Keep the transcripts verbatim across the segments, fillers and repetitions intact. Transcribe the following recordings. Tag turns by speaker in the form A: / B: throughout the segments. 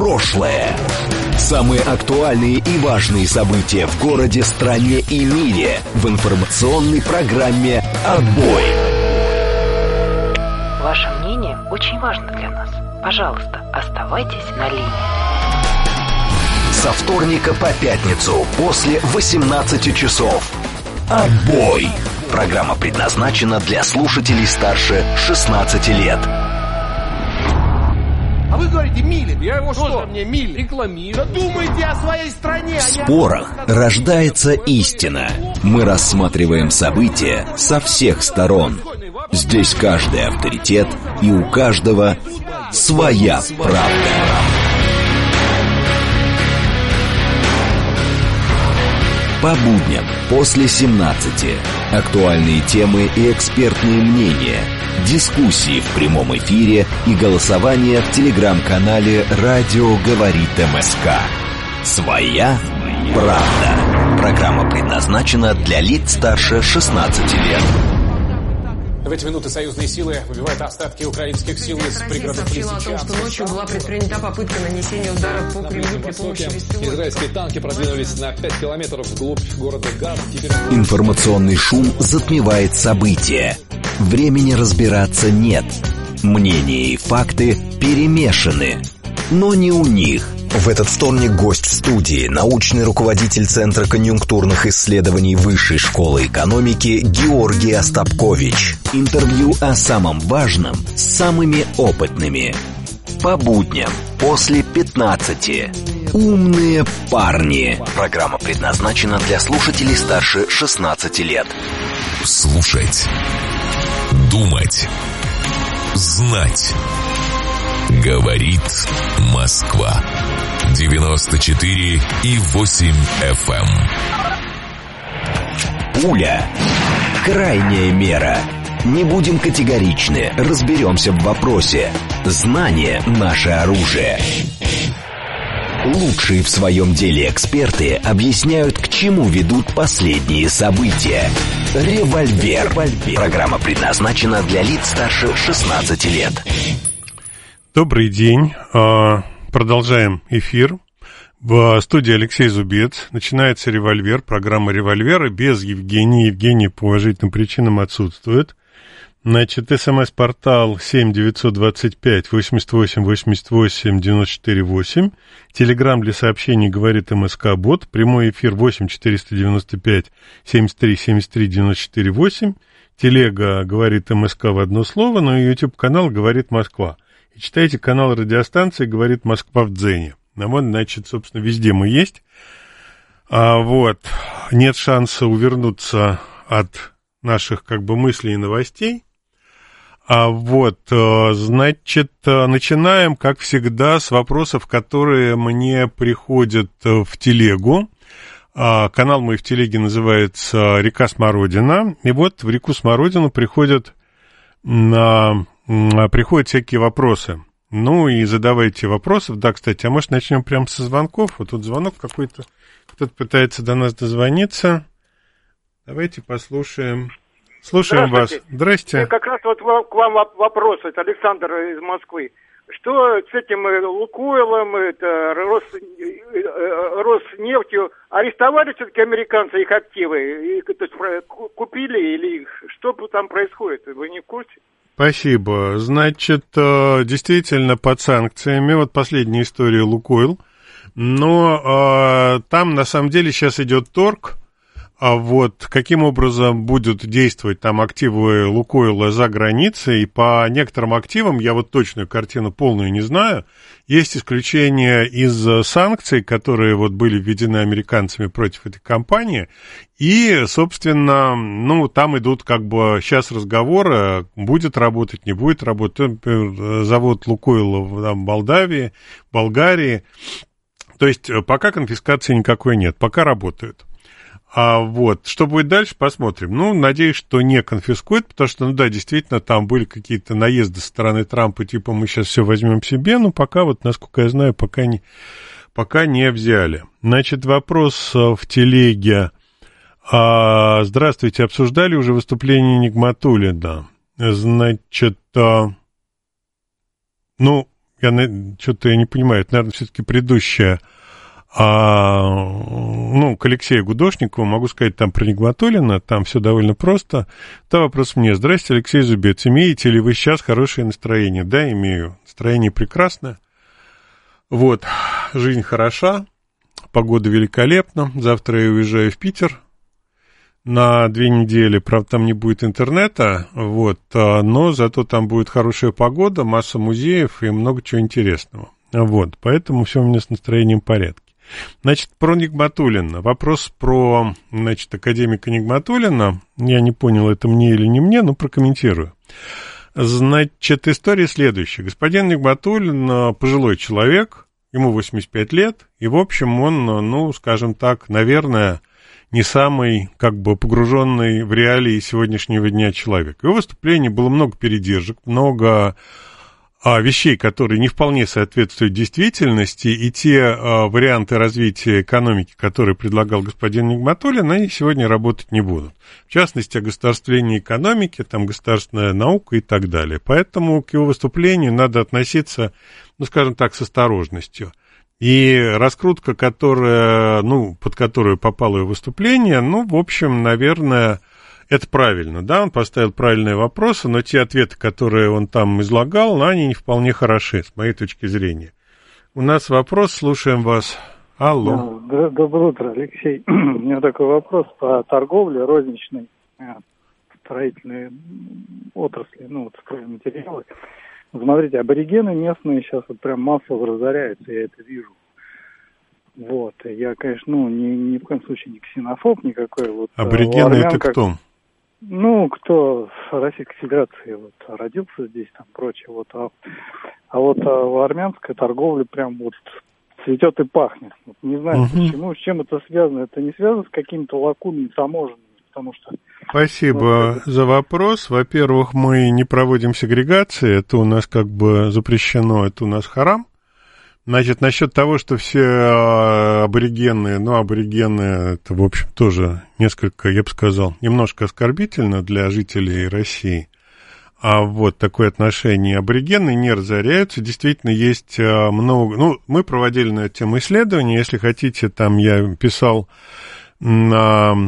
A: прошлое. Самые актуальные и важные события в городе, стране и мире в информационной программе «Отбой».
B: Ваше мнение очень важно для нас. Пожалуйста, оставайтесь на линии.
A: Со вторника по пятницу после восемнадцати часов. «Отбой». Программа предназначена для слушателей старше шестнадцати лет.
C: А вы говорите Милин, я его что? Что мне Милин? Рекламирую. Да думайте о своей стране.
A: В спорах рождается истина. Мы рассматриваем события со всех сторон. Здесь каждый авторитет, и у каждого своя правда. По будням после семнадцати. Актуальные темы и экспертные мнения. Дискуссии в прямом эфире и голосование в телеграм-канале «Радио говорит МСК». Своя правда. Программа предназначена для лиц старше шестнадцати лет.
D: В эти минуты союзные силы выбивают остатки украинских сил из пригородов Лисичанска.
E: Россия сообщила о том, что ночью была предпринята попытка нанесения ударов по Кремлю при помощи беспилотников.
D: Израильские танки продвинулись на пять километров вглубь города Газ. Теперь...
A: Информационный шум затмевает события. Времени разбираться нет. Мнения и факты перемешаны. Но не у них. В этот вторник гость в студии, научный руководитель Центра конъюнктурных исследований Высшей школы экономики Георгий Остапкович. Интервью о самом важном с самыми опытными. По будням после пятнадцати. Умные парни. Программа предназначена для слушателей старше шестнадцати лет.
F: Слушать. Думать. Знать. Говорит Москва. девяносто четыре и восемь эф эм.
A: Пуля. Крайняя мера. Не будем категоричны, разберемся в вопросе. Знание – наше оружие. Лучшие в своем деле эксперты объясняют, к чему ведут последние события. Револьвер. Программа предназначена для лиц старше шестнадцати лет.
G: Добрый день. Продолжаем эфир. В студии Алексей Зубец. Начинается «Револьвер», программа «Револьвера» без Евгения. Евгений по уважительным причинам отсутствует. Значит, смс-портал семь девятьсот двадцать пять восемьдесят восемь восемьдесят восемь девяносто четыре восемь. Телеграм для сообщений говорит МСК-бот. Прямой эфир восемь четыреста девяносто пять семьдесят три семьдесят три девяносто четыре восемь. Телега говорит МСК в одно слово, но и YouTube-канал говорит Москва. И читайте канал радиостанции «Говорит Москва» в Дзене. Ну вот, значит, собственно, везде мы есть. А, вот. Нет шанса увернуться от наших, как бы, мыслей и новостей. А вот, значит, начинаем, как всегда, с вопросов, которые мне приходят в телегу. А, канал мой в телеге называется «Река Смородина». И вот в реку Смородину приходят на... приходят всякие вопросы. Ну и задавайте вопросы. Да, кстати, а может начнем прямо со звонков? Вот тут звонок какой-то. Кто-то пытается до нас дозвониться. Давайте послушаем. Слушаем вас. Здрасте.
H: Как раз вот к вам вопрос. Это Александр из Москвы. Что с этим Лукойлом, это, Рос, Роснефтью, арестовали все-таки американцы их активы? И, то есть, купили или что там происходит? Вы не в курсе?
G: Спасибо. Значит, действительно под санкциями. Вот последняя история Лукойл. Но э, там на самом деле сейчас идет торг. А вот каким образом будут действовать там активы Лукойла за границей, и по некоторым активам, я вот точную картину полную не знаю, есть исключения из санкций, которые вот были введены американцами против этой компании, и, собственно, ну, там идут как бы сейчас разговоры, будет работать, не будет работать, например, завод Лукойла в Молдавии, Болгарии, то есть пока конфискации никакой нет, пока работают. А вот, что будет дальше, посмотрим. Ну, надеюсь, что не конфискуют, потому что, ну да, действительно, там были какие-то наезды со стороны Трампа, типа мы сейчас все возьмем себе, но пока, вот, насколько я знаю, пока не, пока не взяли. Значит, вопрос в телеге. А, здравствуйте, обсуждали уже выступление Нигматуллина? Значит, а, ну, я, что-то я не понимаю, это, наверное, все-таки предыдущая, а, ну, к Алексею Гудошникову, могу сказать, там про Нигматуллина, там все довольно просто. Это вопрос мне. Здрасте, Алексей Зубец, имеете ли вы сейчас хорошее настроение? Да, имею. Настроение прекрасное. Вот, жизнь хороша, погода великолепна. Завтра я уезжаю в Питер на две недели. Правда, там не будет интернета, вот, но зато там будет хорошая погода, масса музеев и много чего интересного. Вот, поэтому все у меня с настроением в порядке. Значит, про Нигматуллина. Вопрос про, значит, академика Нигматуллина. Я не понял, это мне или не мне, но прокомментирую. Значит, история следующая. Господин Нигматуллин пожилой человек, ему восемьдесят пять лет, и, в общем, он, ну, скажем так, наверное, не самый, как бы, погруженный в реалии сегодняшнего дня человек. В его выступлении было много передержек, много а, вещей, которые не вполне соответствуют действительности, и те а, варианты развития экономики, которые предлагал господин Нигматуллин, они сегодня работать не будут. В частности, о государствлении экономики, там, государственная наука и так далее. Поэтому к его выступлению надо относиться, ну, скажем так, с осторожностью. И раскрутка, которая, ну, под которую попало его выступление, ну, в общем, наверное, это правильно, да, он поставил правильные вопросы, но те ответы, которые он там излагал, ну, они не вполне хороши, с моей точки зрения. У нас вопрос, слушаем вас. Алло.
I: Доброе утро, Алексей. У меня такой вопрос по торговле розничной, строительной отрасли, ну, вот стройматериалы. Смотрите, аборигены местные сейчас вот прям массово разоряются, я это вижу. Вот, я, конечно, ну, ни, ни в коем случае не ксенофоб никакой. Вот,
G: аборигены это как, кто?
I: Ну, кто в Российской Федерации вот, родился здесь, там, прочее. Вот, а, а вот а, армянская торговля прям вот цветет и пахнет. Вот, не знаю, угу. почему, с чем это связано. Это не связано с какими-то лакунами таможенными, потому что...
G: Спасибо ну, за вопрос. Во-первых, мы не проводим сегрегации, это у нас как бы запрещено, это у нас харам. Значит, насчет того, что все аборигены, ну, аборигены, это, в общем, тоже несколько, я бы сказал, немножко оскорбительно для жителей России. А вот такое отношение. Аборигены не разоряются, действительно есть много... Ну, мы проводили на эту тему исследования, если хотите, там я писал на...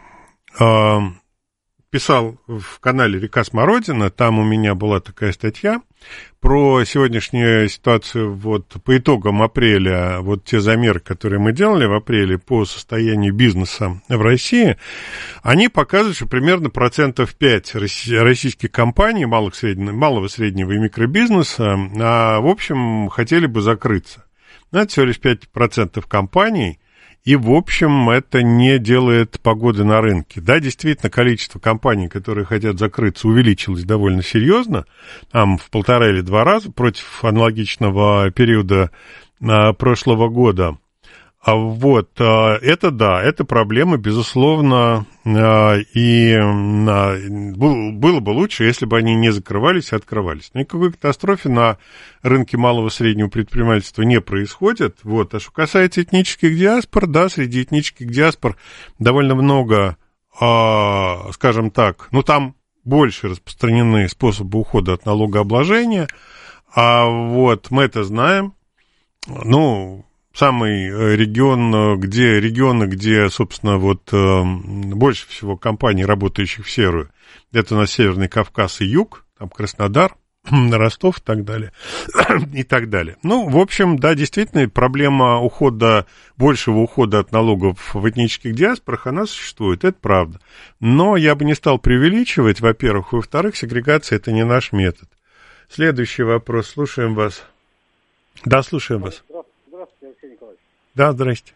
G: писал в канале «Река Смородина», там у меня была такая статья про сегодняшнюю ситуацию вот по итогам апреля, вот те замеры, которые мы делали в апреле по состоянию бизнеса в России, они показывают, что примерно процентов пять российских компаний, малых, среднего, малого, среднего и микробизнеса, а, в общем, хотели бы закрыться. Но это всего лишь пять процентов компаний. И, в общем, это не делает погоды на рынке. Да, действительно, количество компаний, которые хотят закрыться, увеличилось довольно серьезно, там в полтора или два раза против аналогичного периода а, прошлого года. А вот, а, это да, это проблема, безусловно, а, и а, было бы лучше, если бы они не закрывались и открывались. Никакой катастрофы на рынке малого и среднего предпринимательства не происходит. Вот. А что касается этнических диаспор, да, среди этнических диаспор довольно много, а, скажем так, ну, там больше распространены способы ухода от налогообложения, а вот мы это знаем, ну... Самый регион, где, регионы, где, собственно, вот больше всего компаний, работающих в серую, это у нас Северный Кавказ и Юг, там Краснодар, Ростов и так далее, и так далее. Ну, в общем, да, действительно, проблема ухода, большего ухода от налогов в этнических диаспорах, она существует, это правда. Но я бы не стал преувеличивать, во-первых, во-вторых, сегрегация – это не наш метод. Следующий вопрос, слушаем вас. Да, слушаем вас.
J: Здравствуйте, Алексей Николаевич.
G: Да, здрасте.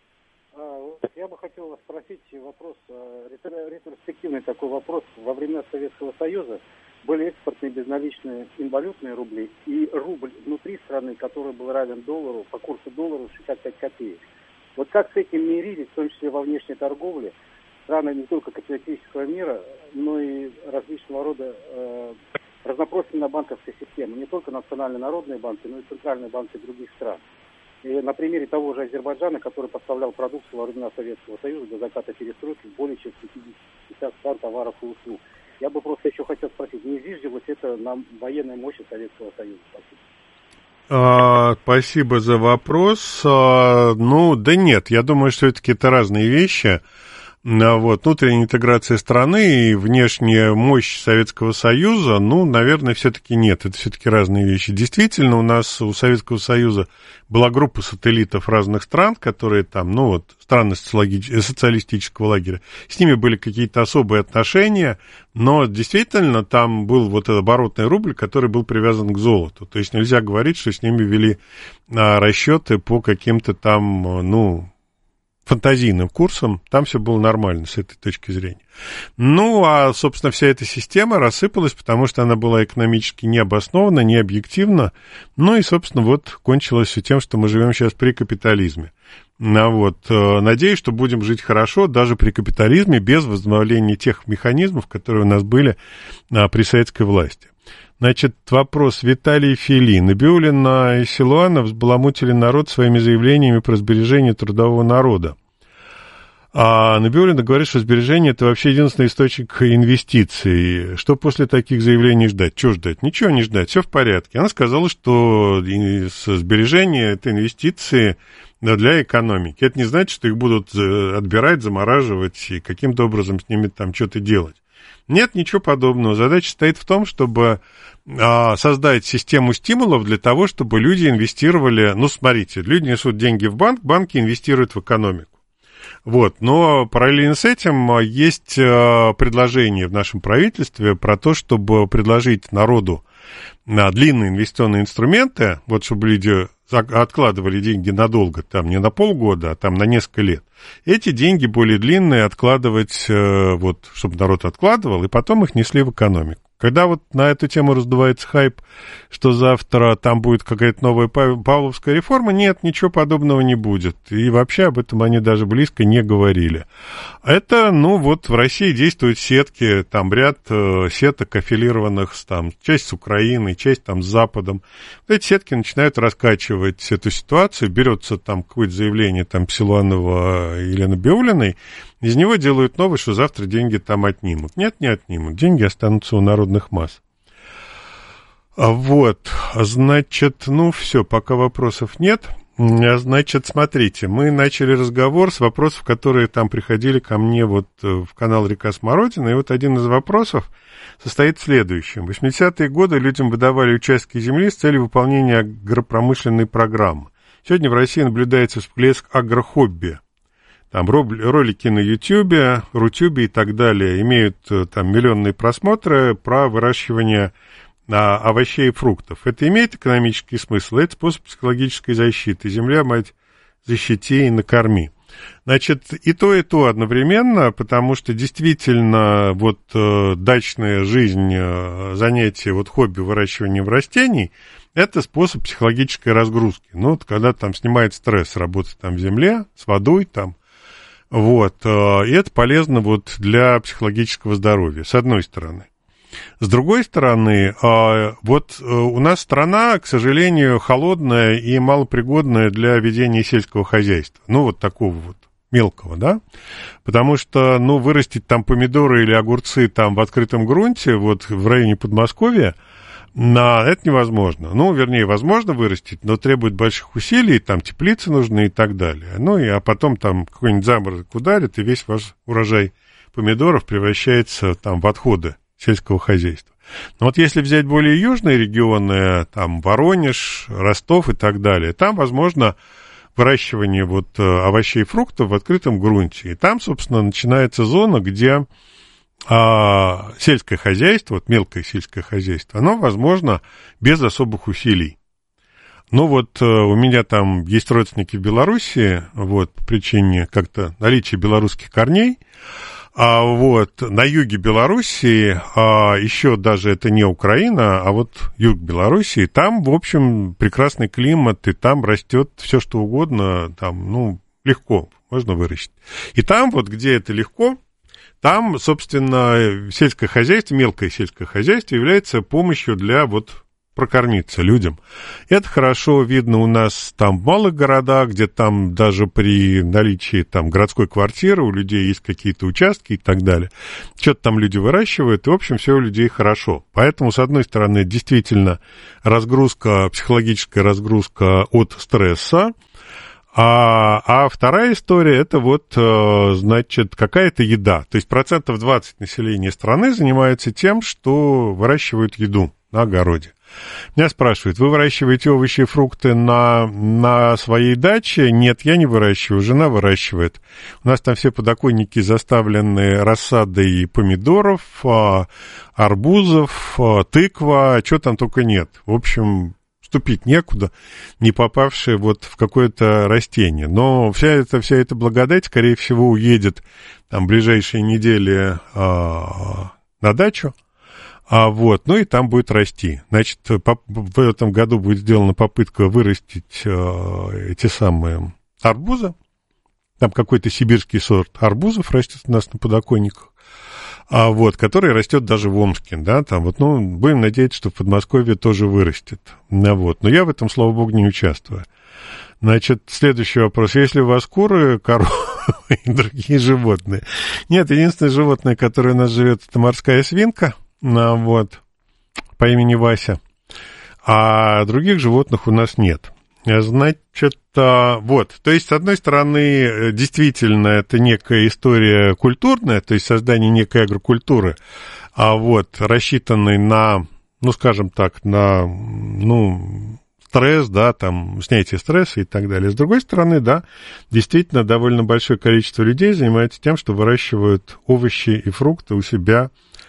J: Я бы хотел вас спросить вопрос, ретроспективный такой вопрос. Во времена Советского Союза были экспортные безналичные инвалютные рубли и рубль внутри страны, который был равен доллару, по курсу доллара шестьдесят пять копеек. Вот как с этим мирились, в том числе во внешней торговле, страны не только капиталистического мира, но и различного рода э, разнопрофильная банковская система. Не только национальные народные банки, но и центральные банки других стран. И на примере того же Азербайджана, который поставлял продукцию во времена Советского Союза до заката перестройки более чем пятьдесят стран товаров и услуг. Я бы просто еще хотел спросить, не зиждилось это на военной мощи Советского Союза? Спасибо.
G: А, спасибо за вопрос. А, ну, да нет, я думаю, что все-таки это разные вещи. Вот, внутренняя интеграция страны и внешняя мощь Советского Союза, ну, наверное, все-таки нет, это все-таки разные вещи. Действительно, у нас, у Советского Союза была группа сателлитов разных стран, которые там, ну, вот, страны социалистического лагеря, с ними были какие-то особые отношения, но действительно там был вот этот оборотный рубль, который был привязан к золоту, то есть нельзя говорить, что с ними вели а, расчеты по каким-то там, ну, фантазийным курсом, там все было нормально с этой точки зрения. Ну, а, собственно, вся эта система рассыпалась, потому что она была экономически необоснована, необъективна, ну и, собственно, вот кончилось все тем, что мы живем сейчас при капитализме. Ну, вот, надеюсь, что будем жить хорошо даже при капитализме, без возобновления тех механизмов, которые у нас были а, при советской власти. Значит, вопрос Виталий Фили. Набиуллина и Силуанов взбаламутили народ своими заявлениями про сбережение трудового народа. А Набиуллина говорит, что сбережение – это вообще единственный источник инвестиций. Что после таких заявлений ждать? Чего ждать? Ничего не ждать, все в порядке. Она сказала, что сбережение – это инвестиции для экономики. Это не значит, что их будут отбирать, замораживать и каким-то образом с ними там что-то делать. Нет, ничего подобного. Задача стоит в том, чтобы а, создать систему стимулов для того, чтобы люди инвестировали. Ну, смотрите, люди несут деньги в банк, банки инвестируют в экономику. Вот, но параллельно с этим есть а, предложение в нашем правительстве про то, чтобы предложить народу на длинные инвестиционные инструменты, вот чтобы люди откладывали деньги надолго, там не на полгода, а там на несколько лет. Эти деньги более длинные откладывать, вот, чтобы народ откладывал, и потом их несли в экономику. Когда вот на эту тему раздувается хайп, что завтра там будет какая-то новая Павловская реформа, нет, ничего подобного не будет. И вообще об этом они даже близко не говорили. Это, ну, вот в России действуют сетки, там ряд э, сеток аффилированных, там, часть с Украиной, часть там с Западом. Вот эти сетки начинают раскачивать эту ситуацию, берется там какое-то заявление там Силуанова или Набиуллиной, из него делают новость, что завтра деньги там отнимут. Нет, не отнимут. Деньги останутся у народных масс. Вот, значит, ну все, пока вопросов нет. Значит, смотрите, мы начали разговор с вопросов, которые там приходили ко мне вот в канал «Река Смородина». И вот один из вопросов состоит в следующем. В восьмидесятые годы людям выдавали участки земли с целью выполнения агропромышленной программы. Сегодня в России наблюдается всплеск агрохобби. Там ролики на Ютьюбе, Рутюбе и так далее имеют там миллионные просмотры про выращивание а, овощей и фруктов. Это имеет экономический смысл, это способ психологической защиты. Земля, мать, защити и накорми. Значит, и то, и то одновременно, потому что действительно вот э, дачная жизнь, э, занятие, вот хобби выращиванием растений, это способ психологической разгрузки. Ну, вот когда там снимает стресс, работать там в земле, с водой там. Вот, и это полезно вот для психологического здоровья, с одной стороны. С другой стороны, вот у нас страна, к сожалению, холодная и малопригодная для ведения сельского хозяйства. Ну, вот такого вот мелкого, да? Потому что, ну, вырастить там помидоры или огурцы там в открытом грунте, вот в районе Подмосковья, на это невозможно. Ну, вернее, возможно вырастить, но требует больших усилий, там теплицы нужны и так далее. Ну, и, а потом там какой-нибудь заморозок ударит, и весь ваш урожай помидоров превращается там в отходы сельского хозяйства. Но вот если взять более южные регионы, там Воронеж, Ростов и так далее, там возможно выращивание вот овощей и фруктов в открытом грунте. И там, собственно, начинается зона, где а сельское хозяйство, вот мелкое сельское хозяйство, оно возможно без особых усилий. Ну вот у меня там есть родственники в Белоруссии, вот, по причине как-то наличия белорусских корней, а вот на юге Белоруссии, а еще даже это не Украина, а вот юг Белоруссии, там, в общем, прекрасный климат, и там растет все, что угодно, там, ну, легко можно вырастить. И там вот, где это легко, там, собственно, сельское хозяйство, мелкое сельское хозяйство является помощью для вот прокормиться людям. Это хорошо видно у нас там в малых городах, где там даже при наличии там городской квартиры у людей есть какие-то участки и так далее. Что-то там люди выращивают, и, в общем, все у людей хорошо. Поэтому, с одной стороны, действительно разгрузка, психологическая разгрузка от стресса, А, а вторая история, это вот, значит, какая-то еда. То есть процентов двадцать населения страны занимается тем, что выращивают еду на огороде. Меня спрашивают, вы выращиваете овощи и фрукты на, на своей даче? Нет, я не выращиваю, жена выращивает. У нас там все подоконники заставлены рассадой помидоров, арбузов, тыква, чего там только нет. В общем, ступить некуда, не попавшие вот в какое-то растение. Но вся эта, вся эта благодать, скорее всего, уедет там в ближайшие недели а, на дачу. А вот, ну и там будет расти. Значит, по, в этом году будет сделана попытка вырастить э, эти самые арбузы. Там какой-то сибирский сорт арбузов растет у нас на подоконниках, а вот, который растет даже в Омске, да, там вот, ну, будем надеяться, что в Подмосковье тоже вырастет. Ну, вот. Но я в этом, слава богу, не участвую. Значит, следующий вопрос. Есть ли у вас куры, коровы и другие животные? Нет, единственное животное, которое у нас живет, это морская свинка. Ну, вот, по имени Вася, а других животных у нас нет. Значит, вот, то есть, с одной стороны, действительно, это некая история культурная, то есть создание некой агрокультуры, а вот, рассчитанной на, ну, скажем так, на, ну, стресс, да, там, снятие стресса и так далее. С другой стороны, да, действительно, довольно большое количество людей занимается тем, что выращивают овощи и фрукты у себя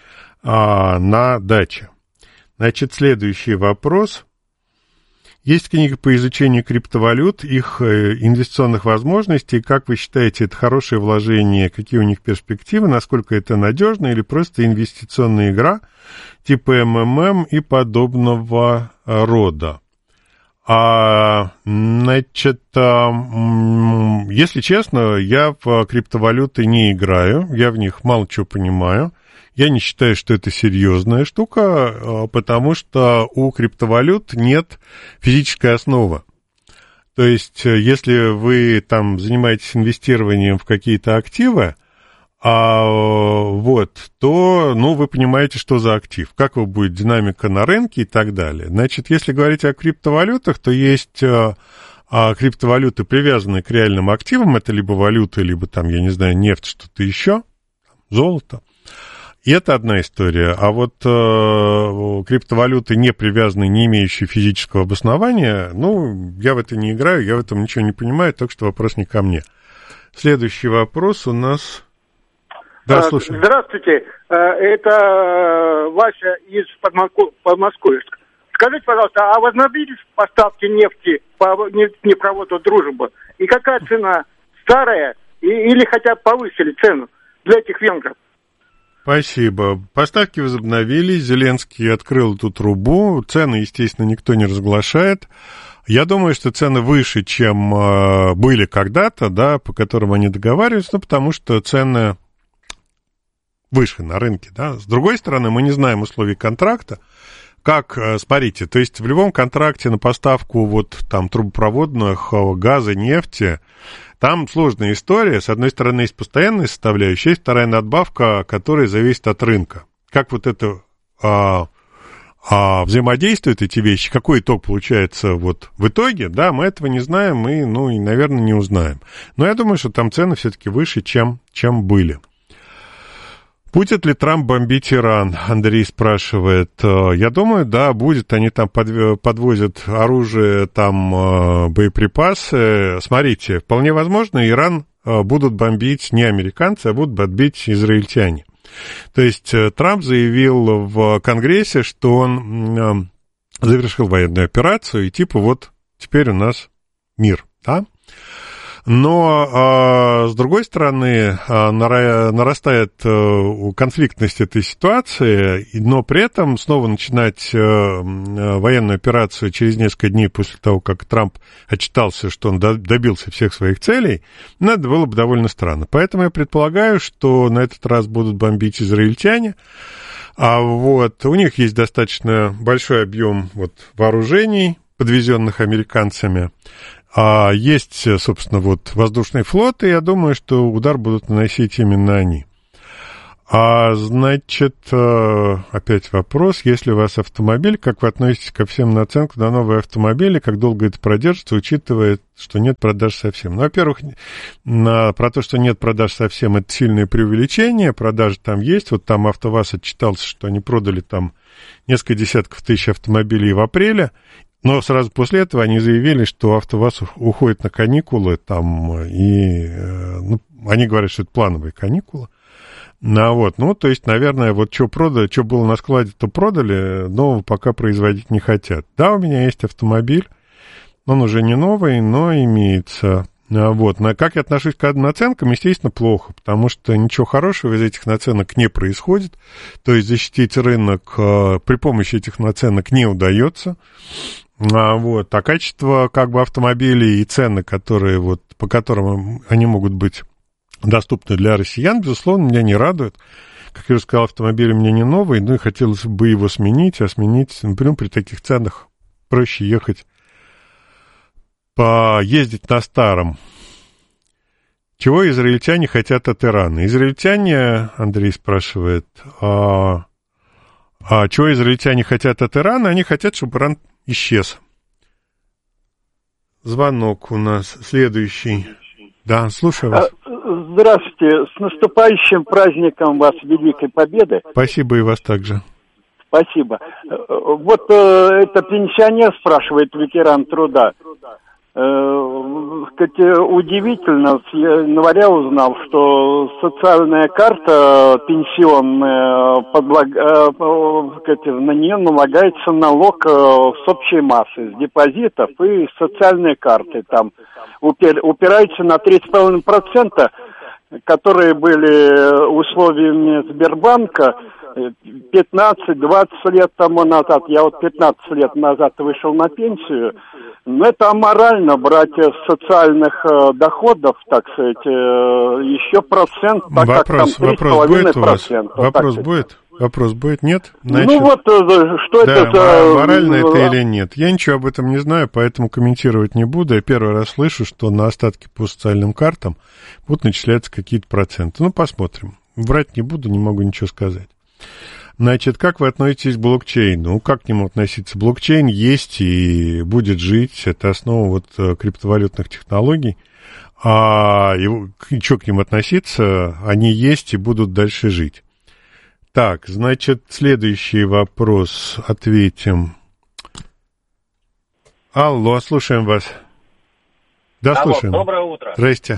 G: на даче. Значит, следующий вопрос. Есть книга по изучению криптовалют, их инвестиционных возможностей. Как вы считаете, это хорошее вложение? Какие у них перспективы? Насколько это надежно или просто инвестиционная игра типа эм эм эм и подобного рода? А, значит, если честно, я в криптовалюты не играю, я в них мало чего понимаю. Я не считаю, что это серьезная штука, потому что у криптовалют нет физической основы. То есть, если вы там занимаетесь инвестированием в какие-то активы, а, вот, то, ну, вы понимаете, что за актив, как будет динамика на рынке и так далее. Значит, если говорить о криптовалютах, то есть а, а, криптовалюты, привязанные к реальным активам, это либо валюта, либо там, я не знаю, нефть, что-то еще, золото. И это одна история. А вот э, криптовалюты, не привязанные, не имеющие физического обоснования, ну, я в это не играю, я в этом ничего не понимаю, так что вопрос не ко мне. Следующий вопрос у нас... Да, слушай.
H: Здравствуйте, это Вася из Подмосковья. Скажите, пожалуйста, а возобновились поставки нефти по нефтепроводу «Дружба»? И какая цена? Старая или хотя бы повысили цену для этих венгров?
G: Спасибо. Поставки возобновились, Зеленский открыл эту трубу, цены, естественно, никто не разглашает. Я думаю, что цены выше, чем э, были когда-то, да, по которым они договариваются, ну, потому что цены выше на рынке, да. С другой стороны, мы не знаем условий контракта. Как, смотрите, то есть в любом контракте на поставку вот там трубопроводных газа, нефти, там сложная история. С одной стороны, есть постоянная составляющая, есть вторая надбавка, которая зависит от рынка. Как вот это а, а, взаимодействуют эти вещи, какой итог получается вот в итоге, да, мы этого не знаем и, ну, и, наверное, не узнаем. Но я думаю, что там цены все-таки выше, чем, чем были. Будет ли Трамп бомбить Иран? Андрей спрашивает. Я думаю, да, будет. Они там подвозят оружие, там боеприпасы. Смотрите, вполне возможно, Иран будут бомбить не американцы, а будут бомбить израильтяне. То есть Трамп заявил в Конгрессе, что он завершил военную операцию, и типа вот теперь у нас мир, да? Но, а, с другой стороны, а, нарастает а, конфликтность этой ситуации, но при этом снова начинать а, военную операцию через несколько дней после того, как Трамп отчитался, что он добился всех своих целей, надо было бы довольно странно. Поэтому я предполагаю, что на этот раз будут бомбить израильтяне. А вот у них есть достаточно большой объем вот, вооружений, подвезенных американцами. А есть, собственно, вот воздушный флот, и я думаю, что удар будут наносить именно они. А, значит, опять вопрос, если у вас автомобиль, как вы относитесь ко всем наценкам на новые автомобили, как долго это продержится, учитывая, что нет продаж совсем? Ну, во-первых, на, про то, что нет продаж совсем, это сильное преувеличение, продажи там есть, вот там АвтоВАЗ отчитался, что они продали там несколько десятков тысяч автомобилей в апреле, но сразу после этого они заявили, что АвтоВАЗ уходит на каникулы, там, и ну, они говорят, что это плановые каникулы. Ну, вот, ну, то есть, наверное, вот что продали, что было на складе, то продали, но пока производить не хотят. Да, у меня есть автомобиль, он уже не новый, но имеется. Вот, на, как я отношусь к наценкам, естественно, плохо, потому что ничего хорошего из этих наценок не происходит, то есть защитить рынок э, при помощи этих наценок не удается. А, вот, а качество как бы автомобилей и цены, которые, вот, по которым они могут быть доступны для россиян, безусловно, меня не радует. Как я уже сказал, автомобиль у меня не новый, ну и хотелось бы его сменить, а сменить, например, при таких ценах проще ехать, поездить на старом. Чего израильтяне хотят от Ирана? Израильтяне, Андрей спрашивает, а, а чего израильтяне хотят от Ирана? Они хотят, чтобы Иран исчез. Звонок у нас следующий. Да, слушаю вас.
K: Здравствуйте. С наступающим праздником вас, Великой Победы.
G: Спасибо, и вас также.
K: Спасибо. Вот э, это пенсионер спрашивает, ветеран труда. Э, сказать, удивительно, с января узнал, что социальная карта пенсионная, подлаг, э, сказать, на нее налагается налог с общей массы, с депозитов и социальные карты. Там упир, упираются на три с половиной процента, которые были условиями Сбербанка пятнадцать-двадцать лет тому назад. Я вот пятнадцать лет назад вышел на пенсию. Но это аморально брать с социальных э, доходов, так сказать, э, еще процент, так
G: вопрос,
K: как там три с половиной процента.
G: Вопрос будет? Вопрос будет? Нет? Значит,
K: ну вот, э, что
G: да,
K: это за...
G: морально это или нет? Я ничего об этом не знаю, поэтому комментировать не буду. Я первый раз слышу, что на остатки по социальным картам будут начисляться какие-то проценты. Ну, посмотрим. Врать не буду, не могу ничего сказать. Значит, как вы относитесь к блокчейну? Ну, как к нему относиться? Блокчейн есть и будет жить. Это основа вот криптовалютных технологий. А его, что к ним относиться? Они есть и будут дальше жить. Так, значит, следующий вопрос ответим. Алло, слушаем вас. Да,
L: Алло,
G: слушаем.
L: Доброе утро.
G: Здрасте.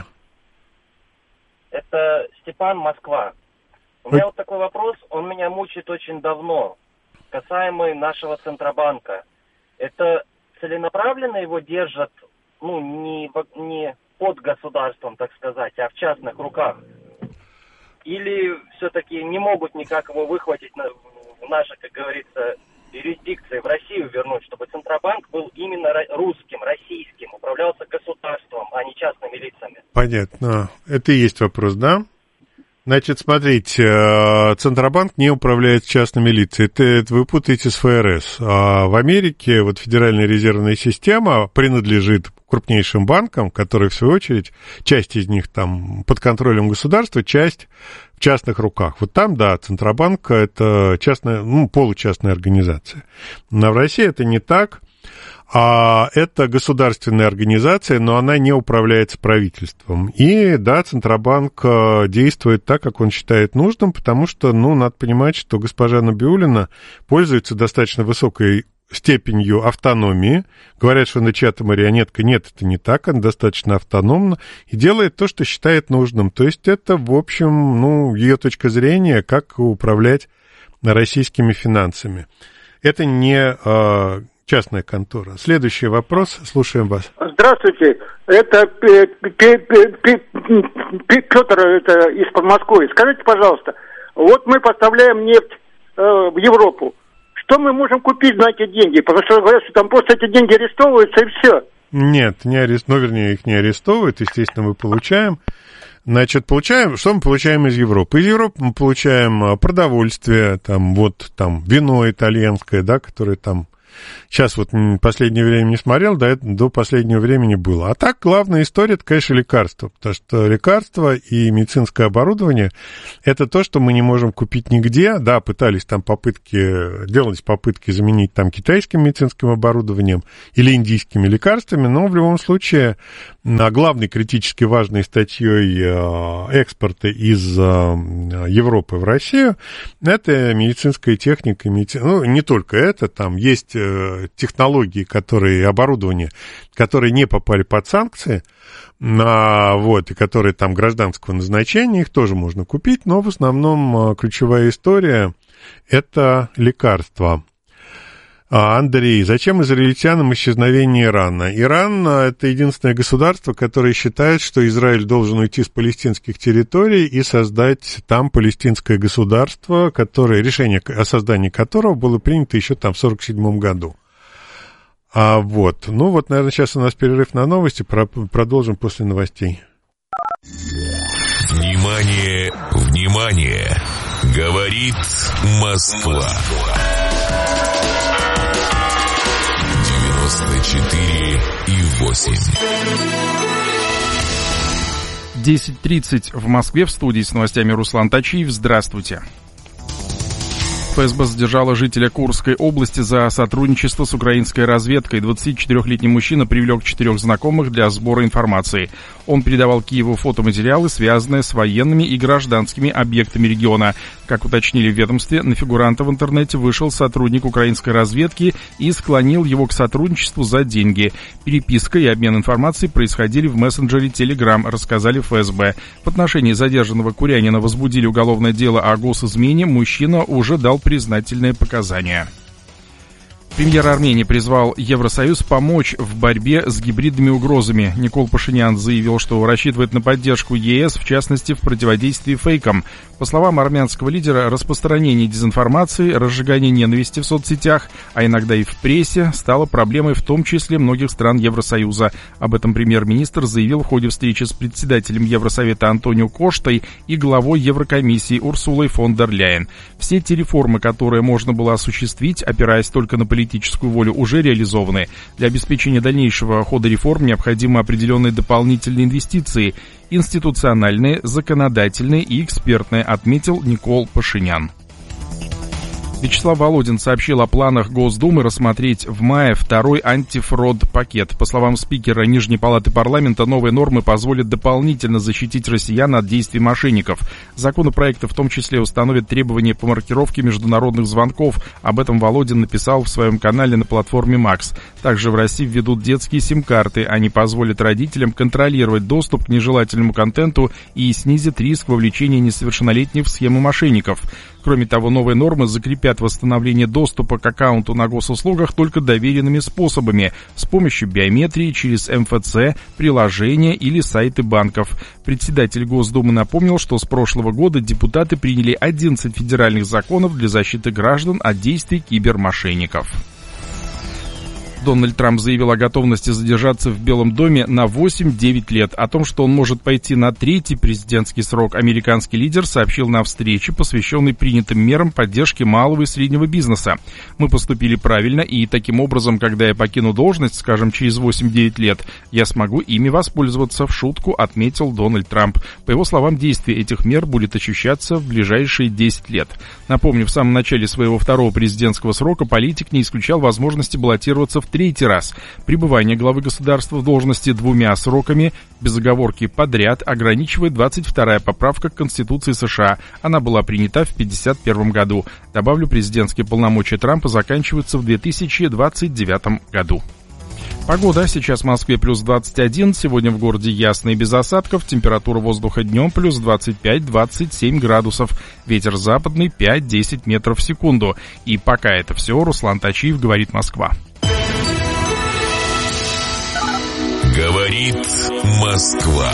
L: Это Степан, Москва. У меня вот такой вопрос, он меня мучает очень давно, касаемый нашего Центробанка. Это целенаправленно его держат, ну, не, не под государством, так сказать, а в частных руках? Или все-таки не могут никак его выхватить на, в наши, как говорится, юрисдикции, в Россию вернуть, чтобы Центробанк был именно русским, российским, управлялся государством, а не частными лицами?
G: Понятно. Это и есть вопрос, да? Значит, смотрите, Центробанк не управляет частными лицами. Это, это вы путаете с ФРС. А в Америке вот Федеральная резервная система принадлежит крупнейшим банкам, которые, в свою очередь, часть из них там под контролем государства, часть в частных руках. Вот там, да, Центробанк – это частная, ну, получастная организация. Но в России это не так. А это государственная организация, но она не управляется правительством. И, да, Центробанк действует так, как он считает нужным, потому что, ну, надо понимать, что госпожа Набиуллина пользуется достаточно высокой степенью автономии. Говорят, что она чья-то марионетка. Нет, это не так, она достаточно автономна и делает то, что считает нужным. То есть это, в общем, ну, ее точка зрения, как управлять российскими финансами. Это не... частная контора. Следующий вопрос. Слушаем вас.
H: Здравствуйте. Это Петр это из Подмосковья. Скажите, пожалуйста, вот мы поставляем нефть э, в Европу. Что мы можем купить на эти деньги? Потому что говорят, что там просто эти деньги арестовываются и все.
G: Нет, не арест... ну, вернее, их не арестовывают, естественно, мы получаем. Значит, получаем, что мы получаем из Европы? Из Европы мы получаем продовольствие, там, вот, там, вино итальянское, да, которое там, сейчас вот в последнее время не смотрел, до, до последнего времени было. А так, главная история, это, конечно, лекарства, потому что лекарства и медицинское оборудование – это то, что мы не можем купить нигде. Да, пытались там попытки, делались попытки заменить там китайским медицинским оборудованием или индийскими лекарствами, но в любом случае главной критически важной статьей экспорта из Европы в Россию – это медицинская техника, медици... ну, не только это, там есть технологии, которые, оборудование, которые не попали под санкции, а, вот, и которые там гражданского назначения, их тоже можно купить, но в основном ключевая история – это лекарства. Андрей, зачем израильтянам исчезновение Ирана? Иран – это единственное государство, которое считает, что Израиль должен уйти с палестинских территорий и создать там палестинское государство, которое, решение о создании которого было принято еще там в сорок седьмом году. А вот, ну вот, наверное, сейчас у нас перерыв на новости, про- продолжим после новостей.
F: Внимание, внимание! Говорит Москва. девяносто четыре и восемь.
M: десять тридцать в Москве, в студии с новостями Руслан Тачиев. Здравствуйте. ФСБ задержала жителя Курской области за сотрудничество с украинской разведкой. двадцатичетырёхлетний мужчина привлек четырех знакомых для сбора информации. Он передавал Киеву фотоматериалы, связанные с военными и гражданскими объектами региона. Как уточнили в ведомстве, на фигуранта в интернете вышел сотрудник украинской разведки и склонил его к сотрудничеству за деньги. Переписка и обмен информацией происходили в мессенджере Telegram, рассказали в ФСБ. В отношении задержанного курянина возбудили уголовное дело о госизмене. Мужчина уже дал признательные показания. Премьер Армении призвал Евросоюз помочь в борьбе с гибридными угрозами. Никол Пашинян заявил, что рассчитывает на поддержку ЕС, в частности, в противодействии фейкам. По словам армянского лидера, распространение дезинформации, разжигание ненависти в соцсетях, а иногда и в прессе, стало проблемой в том числе многих стран Евросоюза. Об этом премьер-министр заявил в ходе встречи с председателем Евросовета Антонио Коштой и главой Еврокомиссии Урсулой фон дер Ляйен. Все те реформы, которые можно было осуществить, опираясь только на политическую волю, уже реализованы. Для обеспечения дальнейшего хода реформ необходимы определенные дополнительные инвестиции – институциональные, законодательные и экспертные, отметил Никол Пашинян. Вячеслав Володин сообщил о планах Госдумы рассмотреть в мае второй антифрод-пакет. По словам спикера Нижней палаты парламента, новые нормы позволят дополнительно защитить россиян от действий мошенников. Законопроект в том числе установит требования по маркировке международных звонков. Об этом Володин написал в своем канале на платформе Макс. Также в России введут детские сим-карты. Они позволят родителям контролировать доступ к нежелательному контенту и снизят риск вовлечения несовершеннолетних в схемы мошенников. Кроме того, новые нормы закрепят восстановление доступа к аккаунту на госуслугах только доверенными способами, с помощью биометрии, через эм эф цэ, приложения или сайты банков. Председатель Госдумы напомнил, что с прошлого года депутаты приняли одиннадцать федеральных законов для защиты граждан от действий кибермошенников. Дональд Трамп заявил о готовности задержаться в Белом доме на восемь-девять лет. О том, что он может пойти на третий президентский срок, американский лидер сообщил на встрече, посвященной принятым мерам поддержки малого и среднего бизнеса. «Мы поступили правильно, и таким образом, когда я покину должность, скажем, через восемь-девять лет, я смогу ими воспользоваться», в шутку отметил Дональд Трамп. По его словам, действие этих мер будет ощущаться в ближайшие десять лет. Напомню, в самом начале своего второго президентского срока политик не исключал возможности баллотироваться в третий раз. Пребывание главы государства в должности двумя сроками без оговорки подряд ограничивает двадцать вторая поправка к Конституции США. Она была принята в пятьдесят первом году. Добавлю, президентские полномочия Трампа заканчиваются в две тысячи двадцать девятом году. Погода. Сейчас в Москве плюс двадцать один, сегодня в городе ясно и без осадков, температура воздуха днем плюс двадцать пять - двадцать семь градусов, ветер западный пять-десять метров в секунду. И пока это все, Руслан Тачиев, говорит Москва.
F: Говорит Москва.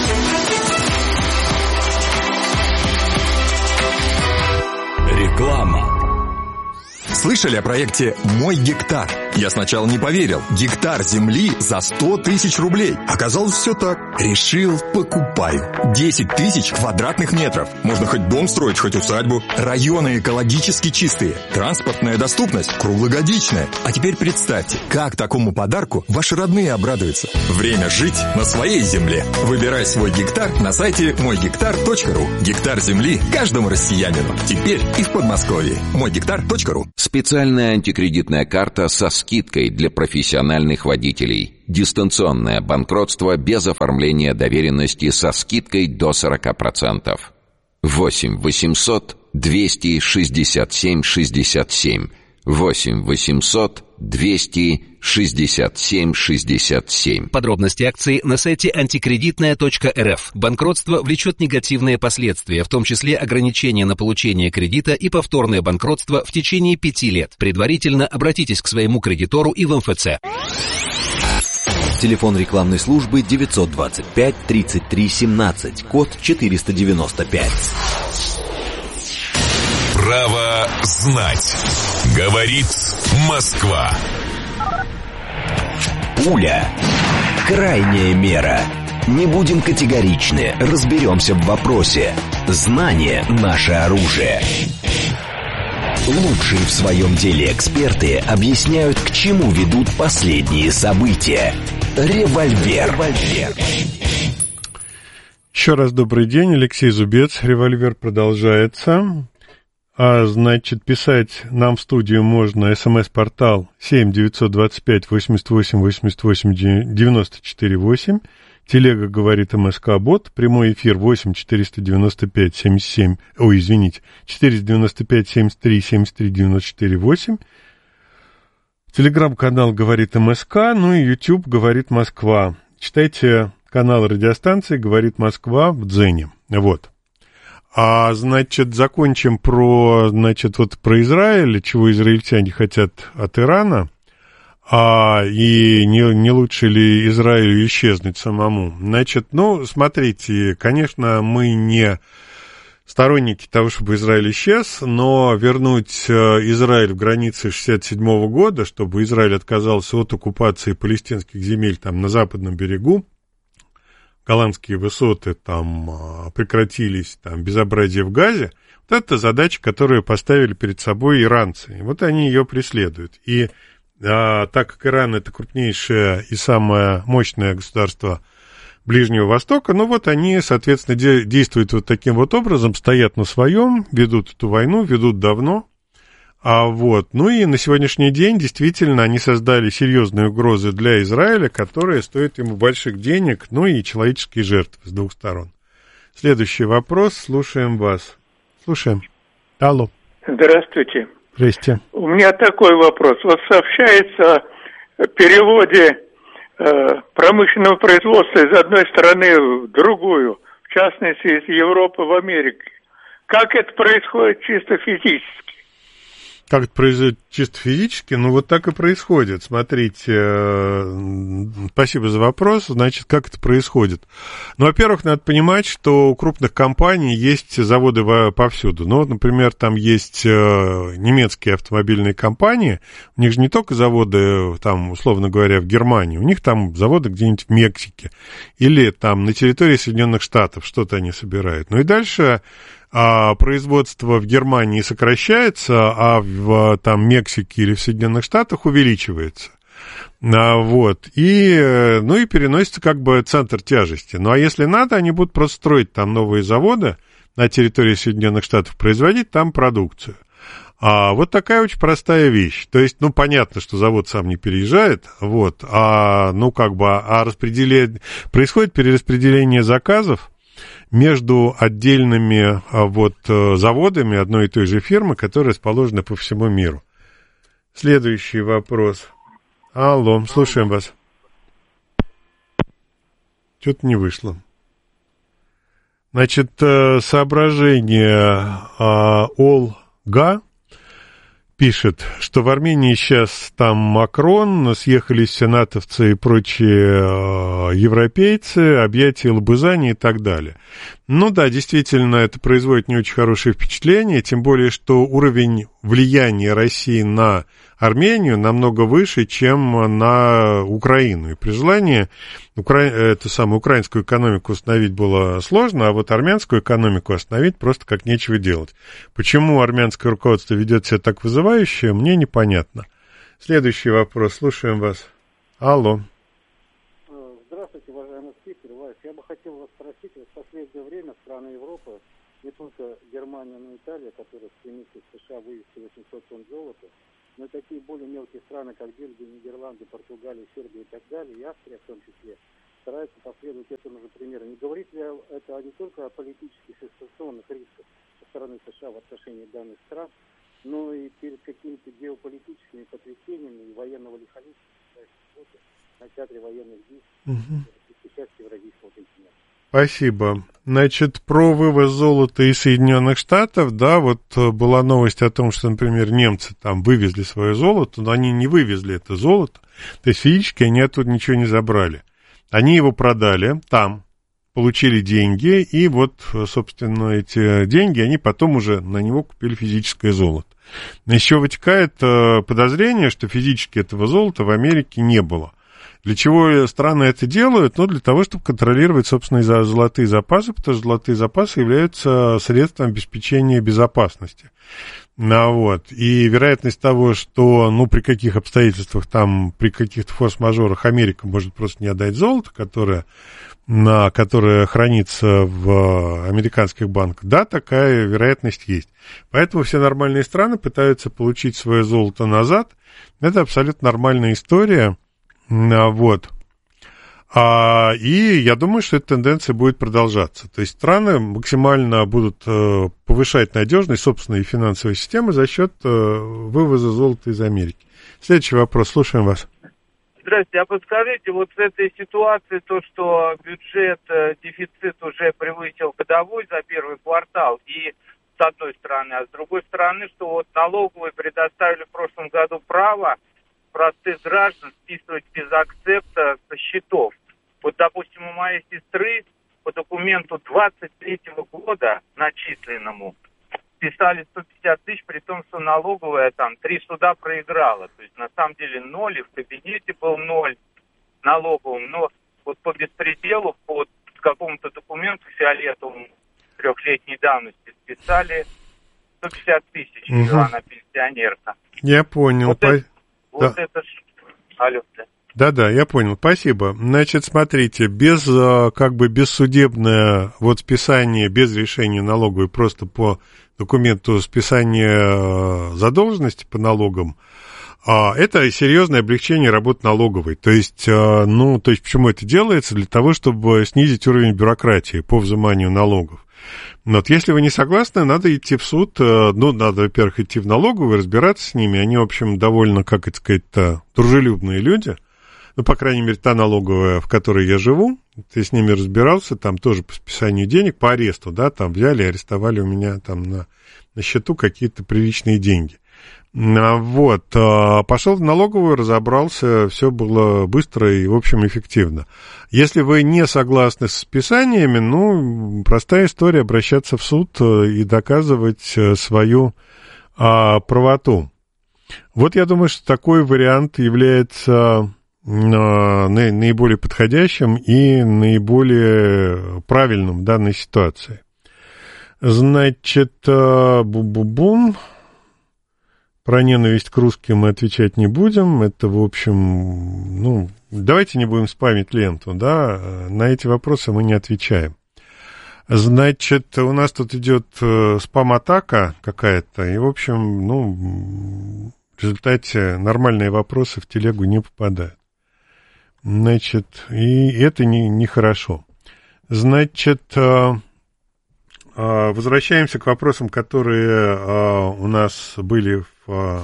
N: Реклама. Слышали о проекте «Мой гектар»? Я сначала не поверил. Гектар земли за сто тысяч рублей. Оказалось, все так. Решил, покупаю. десять тысяч квадратных метров. Можно хоть дом строить, хоть усадьбу. Районы экологически чистые. Транспортная доступность круглогодичная. А теперь представьте, как такому подарку ваши родные обрадуются. Время жить на своей земле. Выбирай свой гектар на сайте мой гектар точка ру. Гектар земли каждому россиянину. Теперь и в Подмосковье. мой гектар точка ру.
O: Специальная антикредитная карта со скидкой для профессиональных водителей. Дистанционное банкротство без оформления доверенности со скидкой до сорок процентов. восемь восемьсот двести шестьдесят семь шестьдесят семь. восемь восемьсот двести шестьдесят семь шестьдесят семь.
P: Подробности акции на сайте антикредитная точка эр эф. Банкротство влечет негативные последствия, в том числе ограничения на получение кредита и повторное банкротство в течение пяти лет. Предварительно обратитесь к своему кредитору и в эм эф цэ.
A: Телефон рекламной службы девятьсот двадцать пять тридцать три семнадцать, код четыреста девяносто пять.
F: Право знать. Говорит Москва.
A: Пуля. Крайняя мера. Не будем категоричны, разберемся в вопросе. Знание – наше оружие. Лучшие в своем деле эксперты объясняют, к чему ведут последние события. Револьвер. Револьвер.
G: Еще раз добрый день, Алексей Зубец. Револьвер продолжается. А, значит, писать нам в студию можно. СМС-портал семь девятьсот двадцать пять восемьдесят восемь восемьдесят восемь девяносто четыре восемь. Телега говорит МСК-бот. Прямой эфир восемь четыреста девяносто пять семьдесят семь. Ой, извините. четыреста девяносто пять семьдесят три семьдесят три девяносто четыре восемь. Телеграм-канал говорит МСК. Ну и YouTube говорит Москва. Читайте канал радиостанции говорит Москва в Дзене. Вот. А, значит, закончим про, значит, вот про Израиль, чего израильтяне хотят от Ирана, а, и не, не лучше ли Израилю исчезнуть самому. Значит, ну, смотрите, конечно, мы не сторонники того, чтобы Израиль исчез, но вернуть Израиль в границы шестьдесят седьмого года, чтобы Израиль отказался от оккупации палестинских земель там на западном берегу, голландские высоты там прекратились, там безобразие в Газе, вот это задача, которую поставили перед собой иранцы. И вот они ее преследуют. И а, так как Иран это крупнейшее и самое мощное государство Ближнего Востока, ну вот они, соответственно, де- действуют вот таким вот образом, стоят на своем, ведут эту войну, ведут давно. А вот, ну и на сегодняшний день действительно они создали серьезные угрозы для Израиля, которые стоят ему больших денег, ну и человеческие жертвы с двух сторон. Следующий вопрос, слушаем вас. Слушаем. Алло.
Q: Здравствуйте.
G: Здрасте.
Q: У меня такой вопрос. Вот сообщается о переводе э, промышленного производства из одной страны в другую, в частности из Европы в Америку. Как это происходит чисто физически?
G: Как это происходит чисто физически? Ну, вот так и происходит. Смотрите, спасибо за вопрос. Значит, как это происходит? Ну, во-первых, надо понимать, что у крупных компаний есть заводы повсюду. Ну, вот, например, там есть немецкие автомобильные компании. У них же не только заводы, там, условно говоря, в Германии. У них там заводы где-нибудь в Мексике. Или там на территории Соединенных Штатов что-то они собирают. Ну, и дальше... А производство в Германии сокращается, а в там, Мексике или в Соединенных Штатах увеличивается. А, вот. И, ну, и переносится как бы центр тяжести. Ну, а если надо, они будут просто строить там новые заводы на территории Соединенных Штатов, производить там продукцию. А вот такая очень простая вещь. То есть, ну, понятно, что завод сам не переезжает, вот, а, ну, как бы, а распределение, происходит перераспределение заказов между отдельными вот заводами одной и той же фирмы, которые расположены по всему миру. Следующий вопрос. Алло, слушаем вас. Что-то не вышло. Значит, соображение Олга пишет, что в Армении сейчас там Макрон, съехались все натовцы и прочие э, европейцы, объятия лобызания и так далее. Ну да, действительно, это производит не очень хорошее впечатление, тем более, что уровень влияния России на Армению намного выше, чем на Украину. И при желании укра... эту самую украинскую экономику остановить было сложно, а вот армянскую экономику остановить просто как нечего делать. Почему армянское руководство ведет себя так вызывающе, мне непонятно. Следующий вопрос. Слушаем вас. Алло.
J: Здравствуйте, уважаемый спикер. Вась, я бы хотел вас спросить, в последнее время страны Европы, не только Германия, но и Италия, которые стремится в США вывести восемьсот тонн золота, но и такие более мелкие страны, как Бельгия, Нидерланды, Португалия, Сербия и так далее, и Австрия в том числе, стараются последовать этому же примеру. Не говорит ли это не только о политических и ситуационных рисках со стороны США в отношении данных стран, но и перед какими-то геополитическими потрясениями и военного лихолетия на театре военных действий сейчас Евразийского континента?
G: Спасибо. Значит, про вывоз золота из Соединенных Штатов, да, вот была новость о том, что, например, немцы там вывезли свое золото, но они не вывезли это золото, то есть физически они оттуда ничего не забрали. Они его продали там, получили деньги, и вот, собственно, эти деньги, они потом уже на него купили физическое золото. Еще вытекает подозрение, что физически этого золота в Америке не было. Для чего страны это делают? Ну, для того, чтобы контролировать, собственно, золотые запасы, потому что золотые запасы являются средством обеспечения безопасности. Ну, вот. И вероятность того, что, ну, при каких обстоятельствах там, при каких-то форс-мажорах Америка может просто не отдать золото, которое, на, которое хранится в американских банках, да, такая вероятность есть. Поэтому все нормальные страны пытаются получить свое золото назад. Это абсолютно нормальная история. Вот. А, и я думаю, что эта тенденция будет продолжаться. То есть страны максимально будут э, повышать надежность собственной финансовой системы за счет э, вывоза золота из Америки. Следующий вопрос. Слушаем вас.
R: Здравствуйте. А подскажите, вот в этой ситуации то, что бюджет, дефицит уже превысил годовой за первый квартал, и с одной стороны, а с другой стороны, что вот налоговые предоставили в прошлом году право простых граждан списывать без акцепта со счетов. Вот, допустим, у моей сестры по документу двадцать третьего года начисленному списали сто пятьдесят тысяч, при том, что налоговая там три суда проиграла. То есть, на самом деле, ноль, и в кабинете был ноль налоговым. Но вот по беспределу, по какому-то документу фиолетовому трехлетней давности списали сто пятьдесят тысяч, угу. Жила она пенсионерка.
G: Я понял.
R: Вот
G: По...
R: это, вот
G: да.
R: это... Алло, да.
G: Да-да, я понял, спасибо. Значит, смотрите, без, как бы, бессудебное вот списание без решения налоговой просто по документу списания задолженности по налогам, это серьезное облегчение работы налоговой. То есть, ну, то есть, почему это делается? Для того, чтобы снизить уровень бюрократии по взиманию налогов. Вот, если вы не согласны, надо идти в суд, ну, надо, во-первых, идти в налоговую, разбираться с ними, они, в общем, довольно, как это сказать, дружелюбные люди, ну, по крайней мере, та налоговая, в которой я живу, ты с ними разбирался, там тоже по списанию денег, по аресту, да, там взяли, арестовали у меня там на, на счету какие-то приличные деньги. Вот, пошел в налоговую, разобрался, все было быстро и, в общем, эффективно. Если вы не согласны с списаниями, ну, простая история, обращаться в суд и доказывать свою а, правоту. Вот я думаю, что такой вариант является а, наиболее подходящим и наиболее правильным в данной ситуации. Значит, а, бу-бу-бум. Про ненависть к русским мы отвечать не будем. Это, в общем, ну, давайте не будем спамить ленту, да, на эти вопросы мы не отвечаем. Значит, у нас тут идет спам-атака какая-то, и, в общем, ну, в результате нормальные вопросы в телегу не попадают. Значит, и это не, нехорошо. Значит, возвращаемся к вопросам, которые у нас были, в,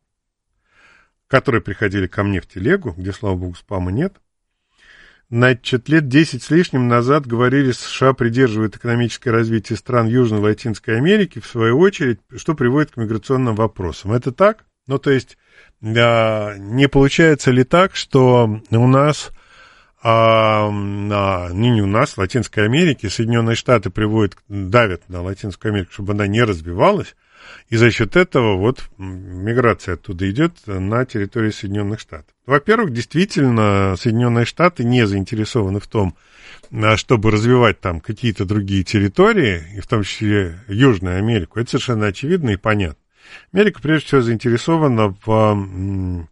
G: которые приходили ко мне в телегу, где, слава богу, спама нет. Значит, лет десять с лишним назад говорили, США придерживают экономическое развитие стран Южной и Латинской Америки, в свою очередь, что приводит к миграционным вопросам. Это так? Ну, то есть, не получается ли так, что у нас, а, не, не у нас, в Латинской Америке, Соединенные Штаты приводят, давят на Латинскую Америку, чтобы она не развивалась, и за счет этого вот миграция оттуда идет на территорию Соединенных Штатов. Во-первых, действительно, Соединенные Штаты не заинтересованы в том, чтобы развивать там какие-то другие территории, и в том числе Южную Америку. Это совершенно очевидно и понятно. Америка, прежде всего, заинтересована в,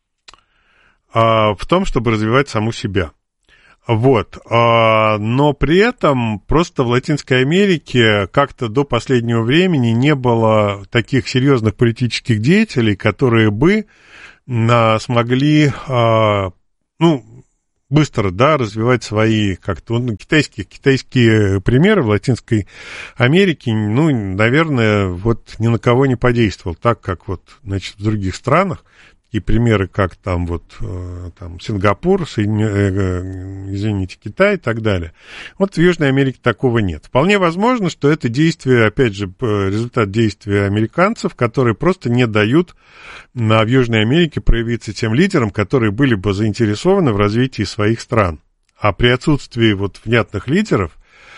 G: в том, чтобы развивать саму себя. Вот. Но при этом просто в Латинской Америке как-то до последнего времени не было таких серьезных политических деятелей, которые бы смогли, ну, быстро, да, развивать свои как-то, ну, китайские, китайские примеры в Латинской Америке, ну, наверное, вот ни на кого не подействовал так, как вот, значит, в других странах. Такие примеры, как там вот там, Сингапур, Соедин... извините, Китай и так далее. Вот в Южной Америке такого нет. Вполне возможно, что это действие, опять же, результат действия американцев, которые просто не дают в Южной Америке проявиться тем лидерам, которые были бы заинтересованы в развитии своих стран. А при отсутствии вот внятных лидеров,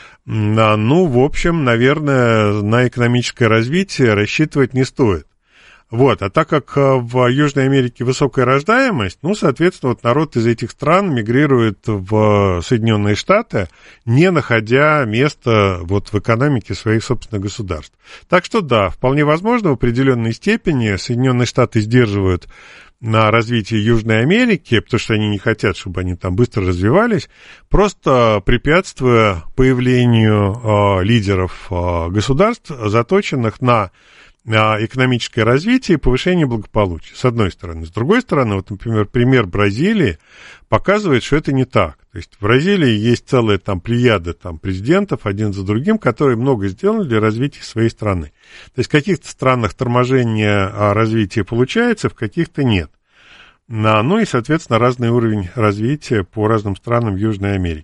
G: ну, в общем, наверное, на экономическое развитие рассчитывать не стоит. Вот, а так как в Южной Америке высокая рождаемость, ну, соответственно, вот народ из этих стран мигрирует в Соединенные Штаты, не находя места вот в экономике своих собственных государств. Так что, да, вполне возможно, в определенной степени Соединенные Штаты сдерживают на развитие Южной Америки, потому что они не хотят, чтобы они там быстро развивались, просто препятствуя появлению э, лидеров э, государств, заточенных на экономическое развитие и повышение благополучия, с одной стороны. С другой стороны, вот, например, пример Бразилии показывает, что это не так. То есть в Бразилии есть целая там плеяда там, президентов, один за другим, которые много сделали для развития своей страны. То есть в каких-то странах торможение развития получается, в каких-то нет. Ну и, соответственно, разный уровень развития по разным странам Южной Америки.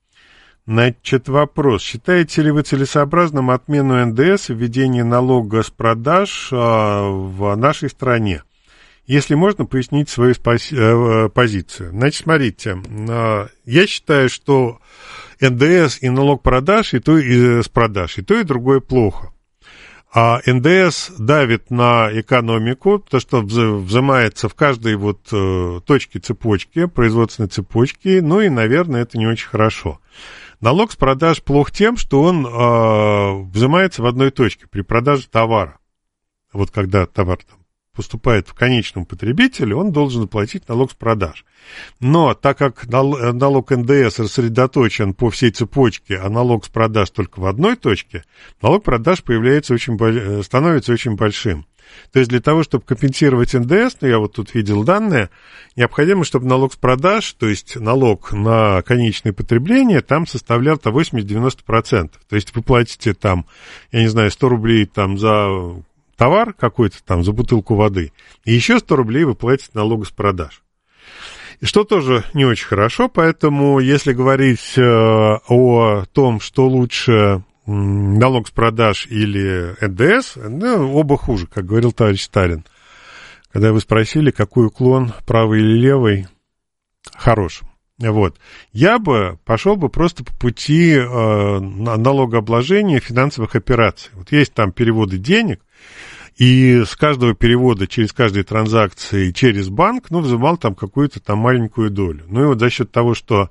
G: Значит, вопрос. Считаете ли вы целесообразным отмену эн дэ эс и введение налога с продаж а, в нашей стране? Если можно, пояснить свою спаси, э, позицию. Значит, смотрите, э, я считаю, что эн дэ эс и налог продаж, и то, и с продаж, и то, и другое плохо. А эн дэ эс давит на экономику, то, что взимается в каждой вот э, точке цепочки, производственной цепочки, ну и, наверное, это не очень хорошо. Налог с продаж плох тем, что он э, взимается в одной точке при продаже товара. Вот когда товар там поступает в конечном потребителе, он должен заплатить налог с продаж. Но так как налог эн дэ эс рассредоточен по всей цепочке, а налог с продаж только в одной точке, налог продаж появляется очень, становится очень большим. То есть для того, чтобы компенсировать эн дэ эс, ну, я вот тут видел данные, необходимо, чтобы налог с продаж, то есть налог на конечное потребление, там составлял восемьдесят-девяносто процентов. То есть вы платите там, я не знаю, сто рублей там за товар какой-то там, за бутылку воды, и еще сто рублей вы платите налога с продаж. И что тоже не очень хорошо, поэтому если говорить э, о том, что лучше налог с продаж или эн дэ эс, ну, оба хуже, как говорил товарищ Сталин. Когда вы спросили, какой уклон, правый или левый, хорош. Вот. Я бы пошел бы просто по пути э, налогообложения финансовых операций. Вот есть там переводы денег, и с каждого перевода через каждой транзакции через банк, ну, взимал там какую-то там маленькую долю. Ну, и вот за счет того, что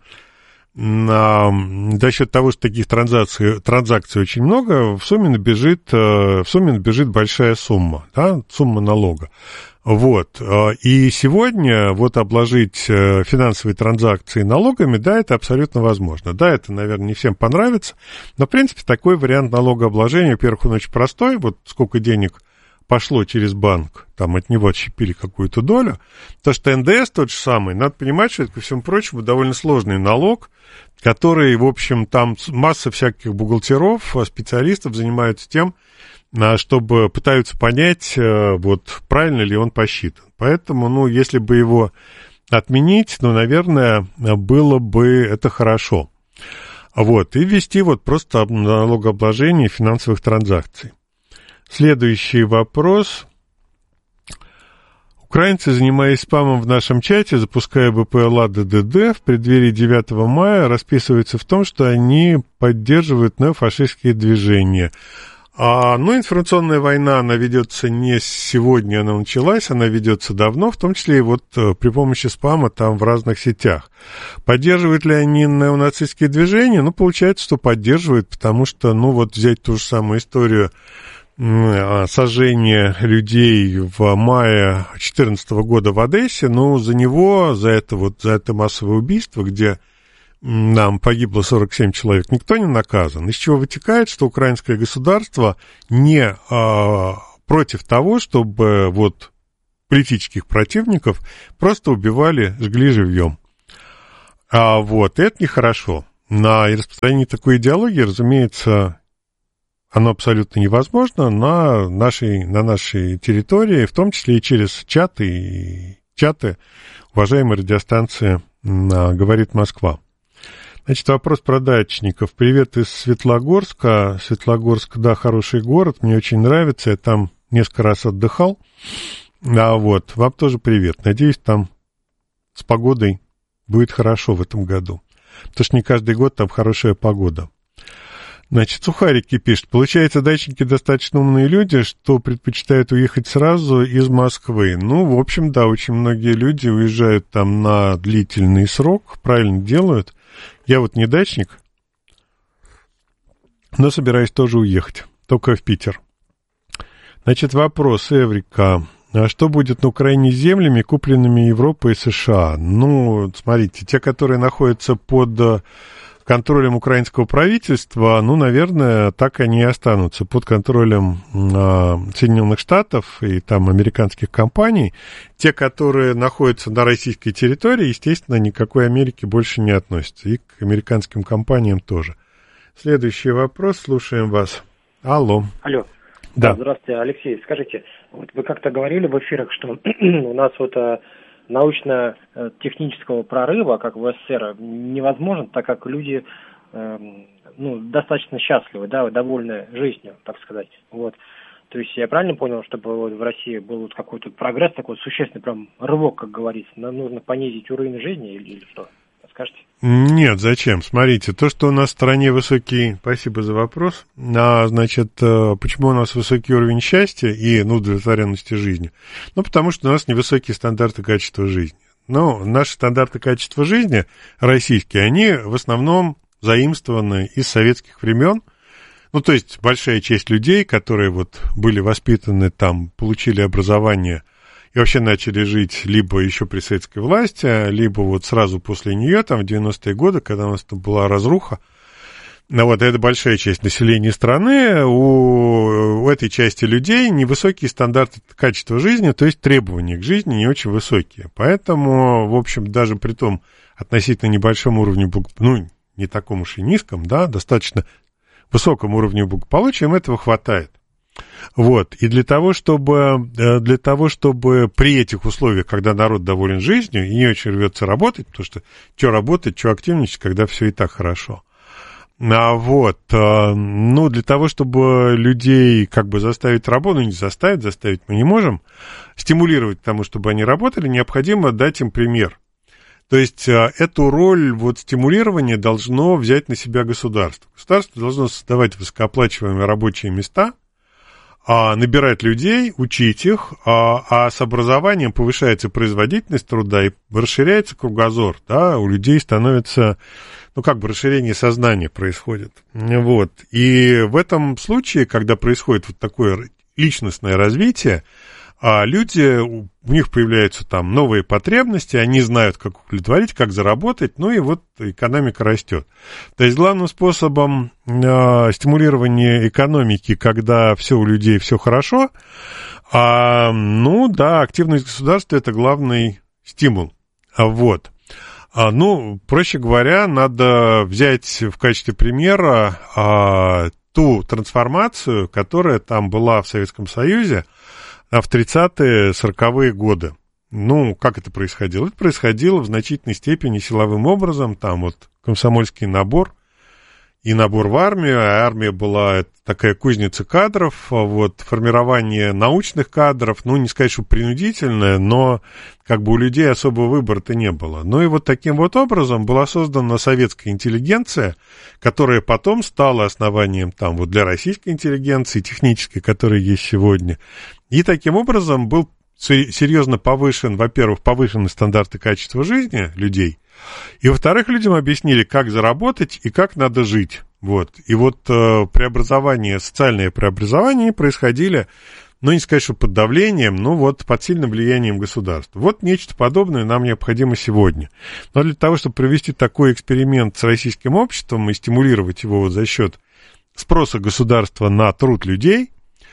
G: за счет того, что таких транзакций, транзакций очень много, в сумме набежит, в сумме набежит большая сумма, да, сумма налога. Вот. И сегодня вот обложить финансовые транзакции налогами, да, это абсолютно возможно. Да, это, наверное, не всем понравится, но, в принципе, такой вариант налогообложения, во-первых, он очень простой, вот сколько денег пошло через банк, там от него отщепили какую-то долю. То, что эн дэ эс тот же самый, надо понимать, что это, ко всему прочему, довольно сложный налог, который, в общем, там масса всяких бухгалтеров, специалистов занимаются тем, чтобы пытаются понять, вот, правильно ли он посчитан. Поэтому, ну, если бы его отменить, ну, наверное, было бы это хорошо. Вот, и ввести вот просто налогообложение финансовых транзакций. Следующий вопрос. Украинцы, занимаясь спамом в нашем чате, запуская БПЛА ДДД в преддверии девятого мая, расписываются в том, что они поддерживают неофашистские движения. А, ну, информационная война, она ведется не сегодня, она началась, она ведется давно, в том числе и вот при помощи спама там в разных сетях. Поддерживают ли они неонацистские движения? Ну, получается, что поддерживают, потому что, ну, вот взять ту же самую историю сожжения людей в мае две тысячи четырнадцатого года в Одессе, ну, за него, за это вот, за это массовое убийство, где нам погибло сорок семь человек, никто не наказан. Из чего вытекает, что украинское государство не а, против того, чтобы вот политических противников просто убивали, жгли живьем. А вот это нехорошо. На распространение такой идеологии, разумеется, оно абсолютно невозможно на нашей, на нашей территории, в том числе и через чаты, и чаты уважаемой радиостанции «Говорит Москва». Значит, вопрос про дачников. Привет из Светлогорска. Светлогорск, да, хороший город, мне очень нравится, я там несколько раз отдыхал. А вот, вам тоже привет. Надеюсь, там с погодой будет хорошо в этом году, потому что не каждый год там хорошая погода. Значит, Сухарики пишет, получается, дачники достаточно умные люди, что предпочитают уехать сразу из Москвы. Ну, в общем, да, очень многие люди уезжают там на длительный срок, правильно делают. Я вот не дачник, но собираюсь тоже уехать, только в Питер. Значит, вопрос, Эврика. А что будет на Украине с землями, купленными Европой и США? Ну, смотрите, те, которые находятся под контролем украинского правительства, ну, наверное, так они и останутся под контролем э, Соединенных Штатов и там американских компаний. Те, которые находятся на российской территории, естественно, никакой Америки больше не относятся. И к американским компаниям тоже. Следующий вопрос, слушаем вас. Алло.
S: Алло.
G: Да.
S: Здравствуйте, Алексей. Скажите, вот вы как-то говорили в эфирах, что у нас вот научно-технического прорыва, как в СССР, невозможно, так как люди э, ну, достаточно счастливы, да, довольны жизнью, так сказать. Вот. То есть я правильно понял, чтобы вот в России был вот какой-то прогресс, такой существенный прям рывок, как говорится, нам нужно понизить уровень жизни или, или что? Скажите?
G: Нет, зачем? Смотрите, то, что у нас в стране высокий... Спасибо за вопрос. А, значит, почему у нас высокий уровень счастья и ну, удовлетворенности жизнью? Ну, потому что у нас невысокие стандарты качества жизни. Ну, наши стандарты качества жизни, российские, они в основном заимствованы из советских времен. Ну, то есть, большая часть людей, которые вот были воспитаны там, получили образование и вообще начали жить либо еще при советской власти, либо вот сразу после нее, там, в девяностые годы, когда у нас там была разруха. Ну, вот, это большая часть населения страны. У, у этой части людей невысокие стандарты качества жизни, то есть требования к жизни не очень высокие. Поэтому, в общем, даже при том относительно небольшом уровне, ну, не таком уж и низком, да, достаточно высоком уровне благополучия, им этого хватает. Вот, и для того, чтобы, для того, чтобы при этих условиях, когда народ доволен жизнью и не очень рвется работать, потому что что работать, что активничать, когда все и так хорошо. А вот, ну, для того, чтобы людей как бы заставить работать, ну, не заставить, заставить мы не можем, стимулировать к тому, чтобы они работали, необходимо дать им пример. То есть эту роль вот, стимулирования должно взять на себя государство. Государство должно создавать высокооплачиваемые рабочие места, набирать людей, учить их, а, а с образованием повышается производительность труда и расширяется кругозор, да, у людей становится, ну, как бы расширение сознания происходит, вот, и в этом случае, когда происходит вот такое личностное развитие, а люди, у них появляются там новые потребности, они знают, как удовлетворить, как заработать, ну и вот экономика растет. То есть главным способом э, стимулирования экономики, когда все у людей все хорошо, а, ну да, активность государства – это главный стимул. А, вот. А, ну, проще говоря, надо взять в качестве примера а, ту трансформацию, которая там была в Советском Союзе, а в тридцатые, сороковые годы. Ну, как это происходило? Это происходило в значительной степени силовым образом, там вот комсомольский набор и набор в армию, а армия была такая кузница кадров, вот, формирование научных кадров, ну, не сказать, что принудительное, но как бы у людей особого выбора-то не было. Ну и вот таким вот образом была создана советская интеллигенция, которая потом стала основанием там вот для российской интеллигенции, технической, которая есть сегодня. И таким образом был серьезно повышен, во-первых, повышены стандарты качества жизни людей, и, во-вторых, людям объяснили, как заработать и как надо жить. Вот. И вот э, преобразование, социальные преобразования происходили, ну, не сказать, что под давлением, но вот под сильным влиянием государства. Вот нечто подобное нам необходимо сегодня. Но для того, чтобы провести такой эксперимент с российским обществом и стимулировать его вот за счет спроса государства на труд людей,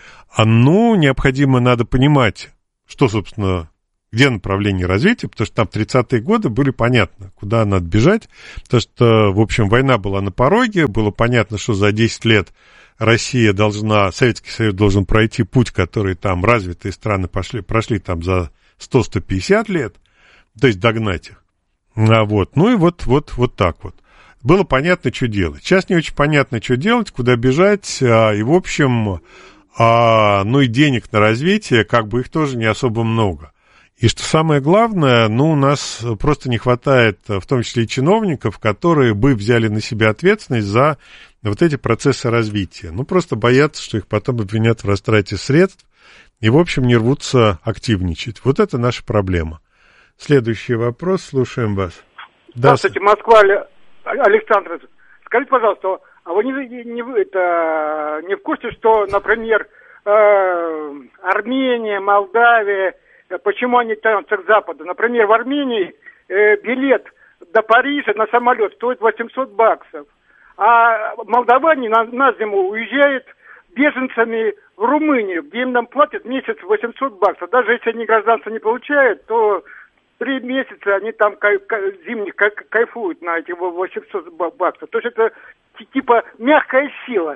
G: ну, необходимо, надо понимать, что, собственно, где направление развития, потому что там в тридцатые годы были понятно, куда надо бежать, потому что, в общем, война была на пороге, было понятно, что за десять лет Россия должна, Советский Союз должен пройти путь, который там развитые страны пошли, прошли там за сто - сто пятьдесят лет, то есть догнать их. А вот, ну и вот, вот, вот так вот. Было понятно, что делать. Сейчас не очень понятно, что делать, куда бежать, а, и, в общем, а, ну и денег на развитие, как бы их тоже не особо много. И что самое главное, ну, у нас просто не хватает, в том числе и чиновников, которые бы взяли на себя ответственность за вот эти процессы развития. Ну, просто боятся, что их потом обвинят в растрате средств и, в общем, не рвутся активничать. Вот это наша проблема. Следующий вопрос, слушаем вас.
H: Здравствуйте, Москва, Александр. Скажите, пожалуйста, а вы не, не, это, не в курсе, что, например, э, Армения, Молдавия, почему они тянутся к Западу? Например, в Армении э, билет до Парижа на самолет стоит восемьсот баксов, а молдаване на, на зиму уезжают беженцами в Румынию, где им нам платят месяц восемьсот баксов. Даже если они гражданство не получают, то три месяца они там кай, кай, зимних кай, кайфуют на эти восемьсот баксов. То есть это типа мягкая сила.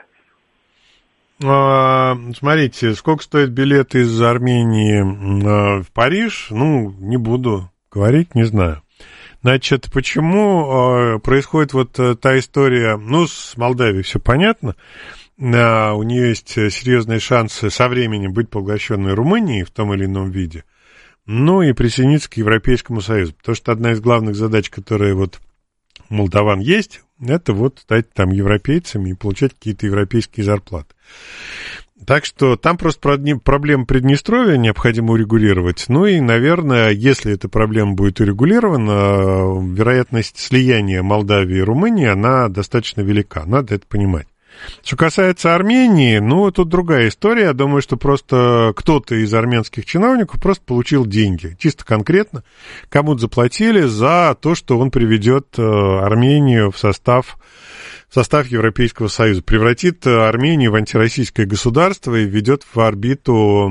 G: А, смотрите, сколько стоит билет из Армении а, в Париж? Ну, не буду говорить, не знаю. Значит, почему а, происходит вот та история, ну, с Молдавией все понятно, а, у нее есть серьезные шансы со временем быть поглощенной Румынией в том или ином виде, ну, и присоединиться к Европейскому Союзу, потому что одна из главных задач, которая вот у молдаван есть, это вот стать там европейцами и получать какие-то европейские зарплаты. Так что там просто проблема Приднестровья необходимо урегулировать. Ну и, наверное, если эта проблема будет урегулирована, вероятность слияния Молдавии и Румынии, она достаточно велика. Надо это понимать. Что касается Армении, ну, тут другая история. Я думаю, что просто кто-то из армянских чиновников просто получил деньги. Чисто конкретно кому-то заплатили за то, что он приведет Армению в состав, в состав Европейского Союза, превратит Армению в антироссийское государство и введет в орбиту,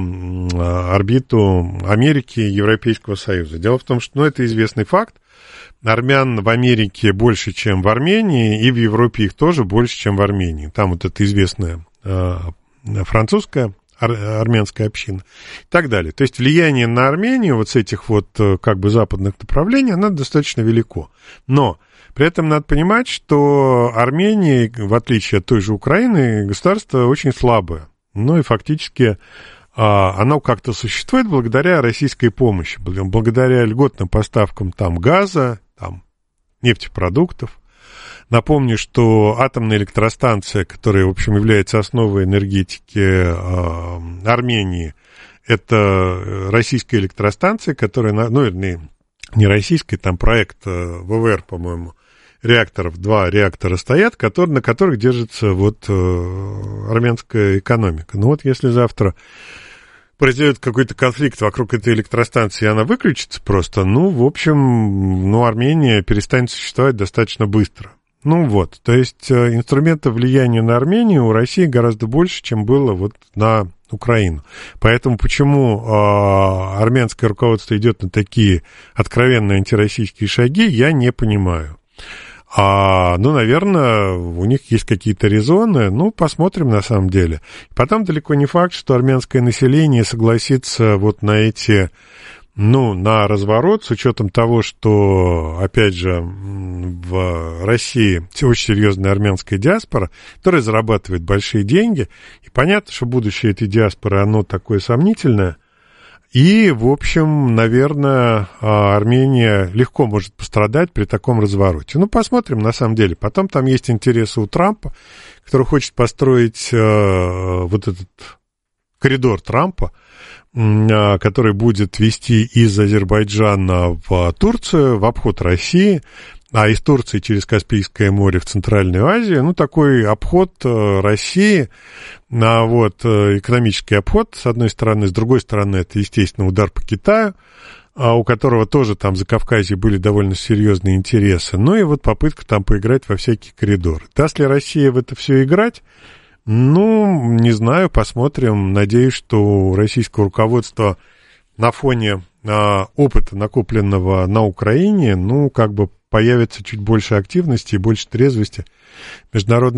G: орбиту Америки и Европейского Союза. Дело в том, что, ну, это известный факт. Армян в Америке больше, чем в Армении, и в Европе их тоже больше, чем в Армении. Там вот эта известная э, французская ар, армянская община и так далее. То есть влияние на Армению вот с этих вот как бы западных направлений, оно достаточно велико. Но при этом надо понимать, что Армения, в отличие от той же Украины, государство очень слабое. Ну и фактически оно как-то существует благодаря российской помощи, благодаря льготным поставкам там газа, там нефтепродуктов. Напомню, что атомная электростанция, которая, в общем, является основой энергетики э, Армении, это российская электростанция, которая, ну, не российская, там проект э, ВВР, по-моему, реакторов, два реактора стоят, которые, на которых держится вот э, армянская экономика. Ну вот если завтра произойдет какой-то конфликт вокруг этой электростанции, и она выключится просто, ну, в общем, ну, Армения перестанет существовать достаточно быстро. Ну вот, то есть инструментов влияния на Армению у России гораздо больше, чем было вот на Украину. Поэтому почему э, армянское руководство идет на такие откровенные антироссийские шаги, я не понимаю. А, ну, наверное, у них есть какие-то резоны, ну, посмотрим на самом деле. Потом далеко не факт, что армянское население согласится вот на эти, ну, на разворот, с учетом того, что, опять же, в России очень серьезная армянская диаспора, которая зарабатывает большие деньги, и понятно, что будущее этой диаспоры, оно такое сомнительное, и, в общем, наверное, Армения легко может пострадать при таком развороте. Ну, посмотрим, на самом деле. Потом там есть интересы у Трампа, который хочет построить э, вот этот коридор Трампа, который будет вести из Азербайджана в Турцию, в обход России, а из Турции через Каспийское море в Центральную Азию. Ну, такой обход России, вот, экономический обход, с одной стороны, с другой стороны, это, естественно, удар по Китаю, у которого тоже там за Кавказье были довольно серьезные интересы. Ну, и вот попытка там поиграть во всякие коридоры. Даст ли Россия в это все играть? Ну, не знаю, посмотрим. Надеюсь, что у российского руководства на фоне а, опыта, накопленного на Украине, ну, как бы появится чуть больше активности и больше трезвости. Международный